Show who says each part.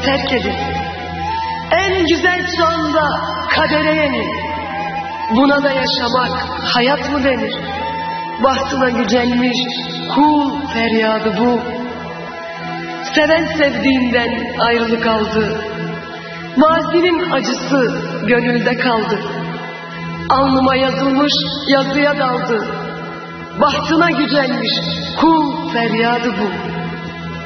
Speaker 1: terk edip en güzel çağında kadere yenir. Buna da yaşamak hayat mı denir? Bahtına gücenmiş kul feryadı bu. Seven sevdiğinden ayrılık aldı. Mazinin acısı gönülde kaldı. Alnıma yazılmış yazıya daldı. Bahtına gücenmiş kul feryadı bu.